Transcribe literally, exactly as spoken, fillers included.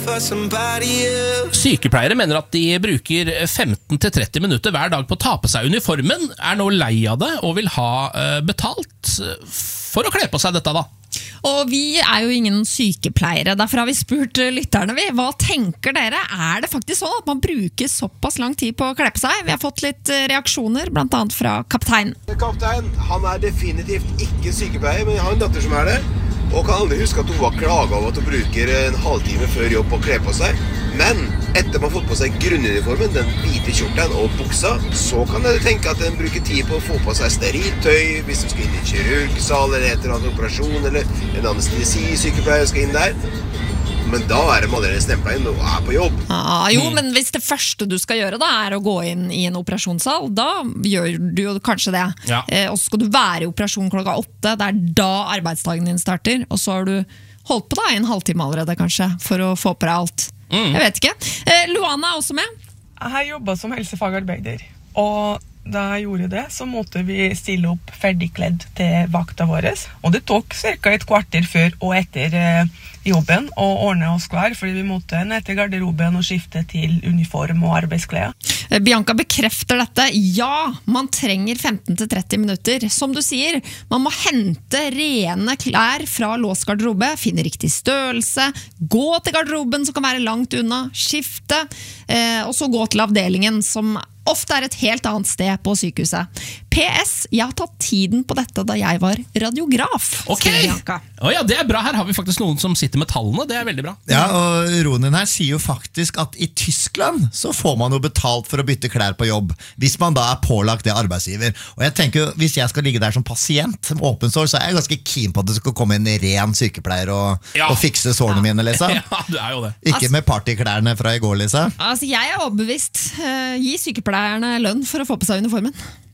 Sykepleiere mener at de bruker femten til tretti minutter hver dag på å ta på seg uniformen, er nå lei av det og vil ha uh, betalt for å kle på seg dette da. Og vi er jo ingen sykepleiere, derfor har vi spurt lytterne vi. Hva tenker dere? Er det faktisk sånn at man bruker såpass lang tid på å kle på seg? Vi har fått litt reaksjoner, blant annet fra kaptein. Kaptein, han er definitivt ikke sykepleier, men jeg har en datter som er det. Og kan aldri huske at hun har klaget over at hun bruker en halvtime før jobb på å kle på seg. Men etter man har fått på seg grunnuniformen, den hvite kjorten og buksa, så kan dere tenke at den bruker tid på å få på seg steriltøy, hvis de skal inn i kirurgsal eller etter en operasjon, eller en anestesi-sykepleier skal inn der. Men da er de allerede stemplet inn og er på jobb. Ah, jo, mm. men hvis det første du skal gjøre da er å gå inn i en operasjonssal, da gjør du jo kanskje det. Ja. Eh, og så skal du være i operasjon klokka åtte, det er da arbeidsdagen din starter, og så har du holdt på da i en halvtime allerede kanskje, for å få på deg alt. Mm. Jeg vet ikke. Eh, Luana er også med. Jeg har jobbet som helsefagarbeider, og da jeg gjorde det, så måtte vi stille opp ferdigkledd til vakta våre. Og det tok cirka et kvarter før og etter eh, jobben å ordne oss klar, fordi vi måtte ned til garderoben og skifte til uniform og arbeidsklær. Bianca bekrefter dette. Ja, man trenger femten til tretti minutter. Som du sier, man må hente rene klær fra låst garderobe, finne riktig størrelse, gå til garderoben som kan være langt unna, skifte, eh, og så gå til avdelingen som ofte er et helt annet sted på sykehuset. P S, jeg har tatt tiden på dette da jeg var radiograf. Ok, oh, ja, det er bra. Her har vi faktisk noen som sitter med tallene. Det er veldig bra. Ja, og Ronen her sier jo faktisk at i Tyskland så får man jo betalt for å bytte klær på jobb, hvis man da er pålagt det arbeidsgiver. Og jeg tenker jo, hvis jeg skal ligge der som pasient, som åpen sår, så er jeg ganske keen på at det skal komme en ren sykepleier og, ja. og fikse sårene mine, liksom. Ja, du er jo det. Ikke altså, med partyklærne fra i går, liksom. Altså, jeg er overbevist. Gi sykepleierne lønn for å få på seg uniformen.